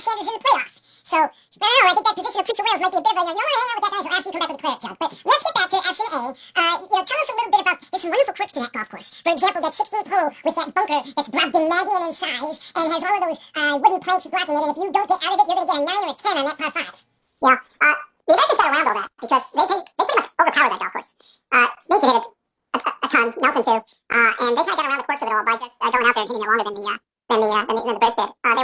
Sanders in the playoff. So, I don't know, I think that position of Prince of Wales might be a bit of a, you want to hang out with that guy until after you come back with the claret jug. But let's get back to S&A. Tell us a little bit about, there's some wonderful quirks to that golf course. For example, that 16th hole with that bunker that's Brobdingnagian in size and has all of those wooden planks blocking it, and if you don't get out of it, you're going to get a 9 or a 10 on that par 5. Yeah, the Americans got around all that because they pretty much overpowered that golf course. Snake hit it a ton, Nelson too, and they kind of got around the quirks of it all by just going out there and hitting it longer than the Brits did. They